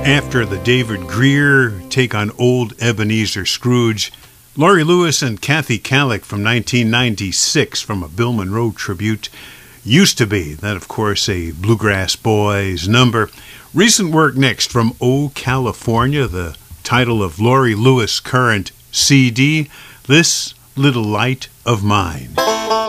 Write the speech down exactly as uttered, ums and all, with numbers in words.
After the David Greer take on Old Ebenezer Scrooge, Laurie Lewis and Kathy Kallick from nineteen ninety-six from a Bill Monroe tribute. Used to Be, that of course a Bluegrass Boys number. Recent work next from Oh California, the title of Laurie Lewis' current C D, This Little Light of Mine.